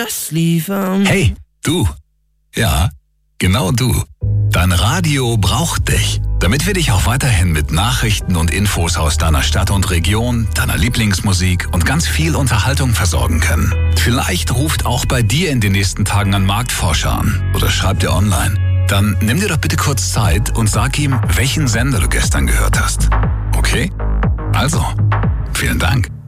liefern. Hey, du. Ja, genau du. Dein Radio braucht dich, damit wir dich auch weiterhin mit Nachrichten und Infos aus deiner Stadt und Region, deiner Lieblingsmusik und ganz viel Unterhaltung versorgen können. Vielleicht ruft auch bei dir in den nächsten Tagen ein Marktforscher an oder schreibt dir online. Dann nimm dir doch bitte kurz Zeit und sag ihm, welchen Sender du gestern gehört hast. Okay? Also, vielen Dank.